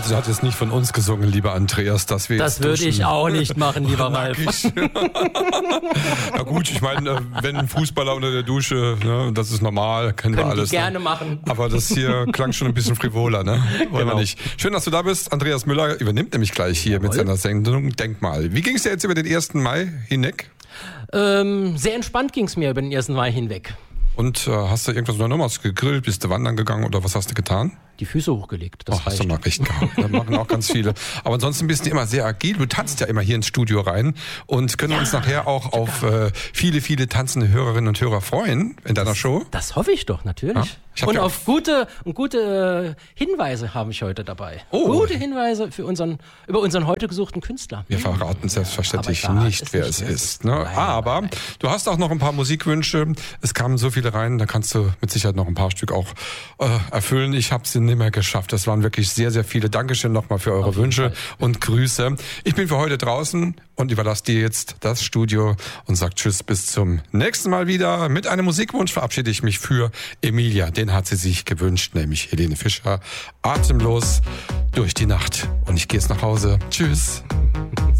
Also du hast jetzt nicht von uns gesungen, lieber Andreas, dass wir Das würde ich auch nicht machen, lieber Ralf. Na gut, ich meine, wenn ein Fußballer unter der Dusche, ne, das ist normal, können wir alles. Gerne machen. Aber das hier klang schon ein bisschen frivoler, ne? Wollen wir nicht. Schön, dass du da bist. Andreas Müller übernimmt nämlich gleich hier mit seiner Sendung Denkmal. Wie ging es dir jetzt über den 1. Mai hinweg? Sehr entspannt ging es mir über den 1. Mai hinweg. Und hast du irgendwas unternommen? Hast du gegrillt? Bist du wandern gegangen oder was hast du getan? Die Füße hochgelegt, das hast du mal recht gehabt. Das machen auch ganz viele. Aber ansonsten bist du immer sehr agil. Du tanzt ja immer hier ins Studio rein und können uns nachher auch auf viele, viele tanzende Hörerinnen und Hörer freuen in deiner Show. Das hoffe ich doch, natürlich. Ja, und auf gute Hinweise habe ich heute dabei. Gute Hinweise über unseren heute gesuchten Künstler. Wir verraten selbstverständlich nicht, wer es ist. Ne? Nein, aber nein. Du hast auch noch ein paar Musikwünsche. Es kamen so viele rein, da kannst du mit Sicherheit noch ein paar Stück auch erfüllen. Ich habe sie nicht mehr geschafft. Das waren wirklich sehr, sehr viele. Dankeschön nochmal für eure Wünsche und Grüße. Ich bin für heute draußen und überlasse dir jetzt das Studio und sag Tschüss, bis zum nächsten Mal wieder. Mit einem Musikwunsch verabschiede ich mich für Emilia. Den hat sie sich gewünscht, nämlich Helene Fischer. Atemlos durch die Nacht. Und ich gehe jetzt nach Hause. Tschüss.